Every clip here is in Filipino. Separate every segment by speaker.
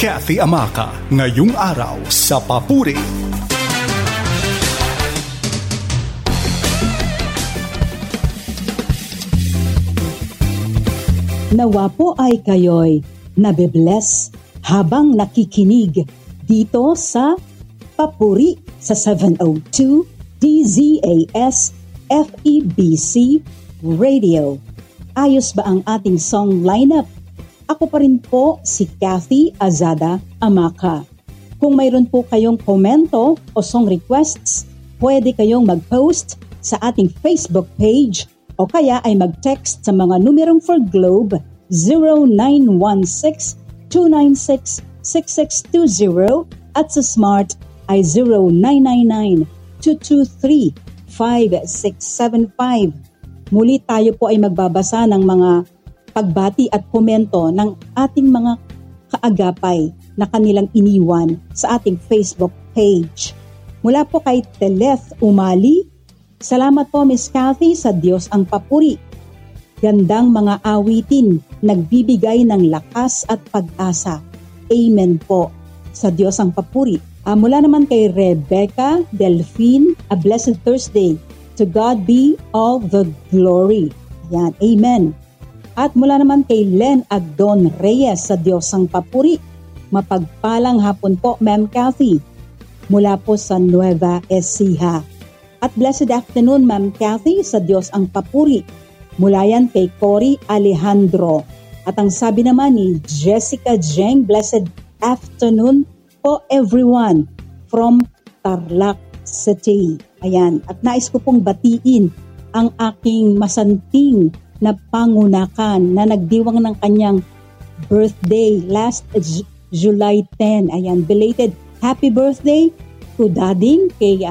Speaker 1: Kathy Amaca, ngayong araw sa Papuri.
Speaker 2: Nawa po ay kayo'y nabibless habang nakikinig dito sa Papuri sa 702 DZAS FEBC Radio. Ayos ba ang ating song lineup? Ako pa rin po si Kathy Azada Amaca. Kung mayroon po kayong komento o song requests, pwede kayong mag-post sa ating Facebook page o kaya ay mag-text sa mga numerong for Globe 0916-296-6620 at sa Smart ay 0999-223-5675. Muli tayo po ay magbabasa ng mga pagbati at komento ng ating mga kaagapay na kanilang iniwan sa ating Facebook page. Mula po kay Teleth Umali, salamat po Miss Kathy, sa Diyos ang papuri. Gandang mga awitin, nagbibigay ng lakas at pag-asa. Amen po. Sa Diyos ang papuri. Mula naman kay Rebecca Delphine, a blessed Thursday. To God be all the glory. Yan, amen. At mula naman kay Len Agdon Reyes, sa Diyos ang papuri. Mapagpalang hapon po, Ma'am Kathy. Mula po sa Nueva Ecija. At blessed afternoon, Ma'am Kathy, sa Diyos ang papuri. Mula yan kay Cory Alejandro. At ang sabi naman ni Jessica Jeng, blessed afternoon po everyone from Tarlac City. Ayan. At nais ko pong batiin ang aking masanting na pangunakan na nagdiwang ng kanyang birthday last July 10. Ayan. Belated happy birthday to Dading kay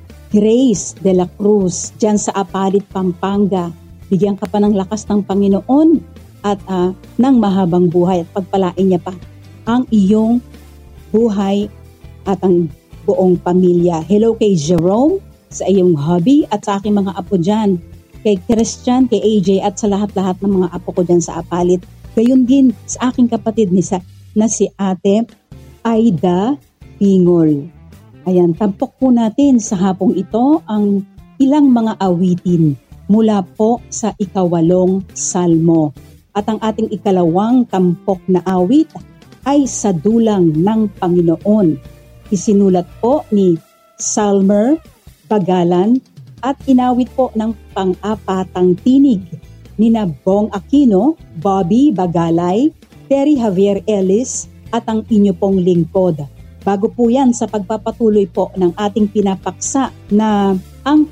Speaker 2: Grace de la Cruz dyan sa Apalit, Pampanga. Bigyan ka pa ng lakas ng Panginoon at ng mahabang buhay at pagpalain niya pa ang iyong buhay at ang buong pamilya. Hello kay Jerome sa iyong hubby at sa aking mga apo dyan. Kay Christian, kay AJ at sa lahat-lahat ng mga apo ko dyan sa Apalit. Gayon din sa aking kapatid na si Ate Aida Pingol. Ayan, tampok po natin sa hapong ito ang ilang mga awitin mula po sa 8 Salmo. At ang ating 2 tampok na awit ay sa dulang ng Panginoon. Isinulat po ni Salmer Bagalan at inawit po ng pang-apatang tinig ni Bong Aquino, Bobby Bagalay, Terry Javier Ellis at ang inyo pong lingkod. Bago po yan sa pagpapatuloy po ng ating pinapaksa na ang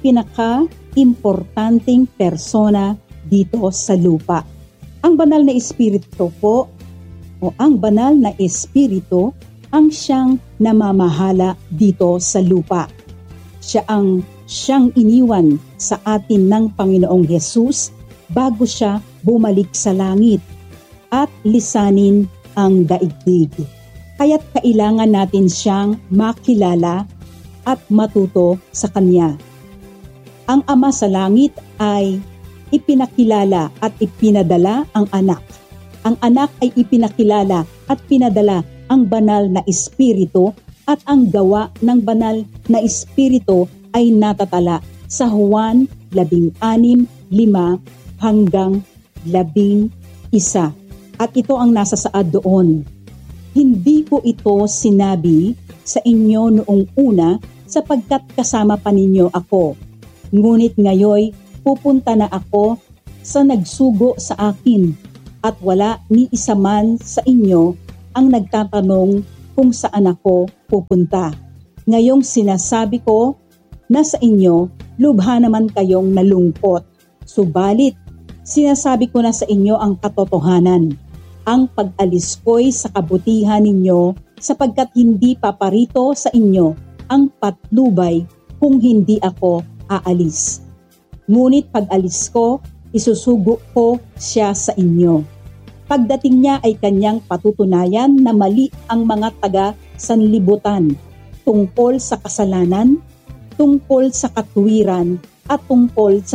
Speaker 2: pinaka-importanting persona dito sa lupa. Ang banal na espiritu po o ang banal na espiritu ang siyang namamahala dito sa lupa. Siyang iniwan sa atin ng Panginoong Hesus bago siya bumalik sa langit at lisanin ang daigdig. Kaya't kailangan natin siyang makilala at matuto sa Kanya. Ang Ama sa langit ay ipinakilala at ipinadala ang anak. Ang anak ay ipinakilala at pinadala ang banal na espiritu at ang gawa ng banal na espiritu ay natatala sa Juan 16:5 hanggang 11. At ito ang nasa saad doon. Hindi ko ito sinabi sa inyo noong una sapagkat kasama pa ninyo ako. Ngunit ngayoy pupunta na ako sa nagsugo sa akin at wala ni isa man sa inyo ang nagtatanong kung saan ako pupunta. Ngayong sinasabi ko na sa inyo, lubha naman kayong nalungkot. Subalit, sinasabi ko na sa inyo ang katotohanan. Ang pag-alis ko'y sa kabutihan ninyo sapagkat hindi paparito sa inyo ang patnubay kung hindi ako aalis. Ngunit pag-alis ko, isusugo ko siya sa inyo. Pagdating niya ay kanyang patutunayan na mali ang mga taga-sanlibutan tungkol sa kasalanan, tungkol sa katuwiran at tungkol sa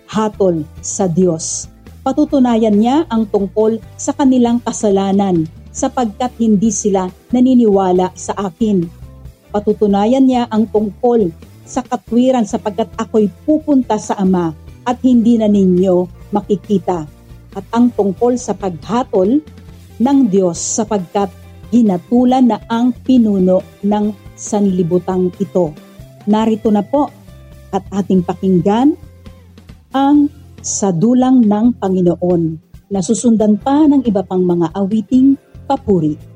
Speaker 2: paghatol sa Diyos. Patutunayan niya ang tungkol sa kanilang kasalanan sapagkat hindi sila naniniwala sa akin. Patutunayan niya ang tungkol sa katwiran sapagkat ako'y pupunta sa Ama at hindi na ninyo makikita. At ang tungkol sa paghatol ng Diyos sapagkat hinatulan na ang pinuno ng sanlibutang ito. Narito na po at ating pakinggan ang Sa Dulang ng Panginoon na susundan pa ng iba pang mga awiting papuri.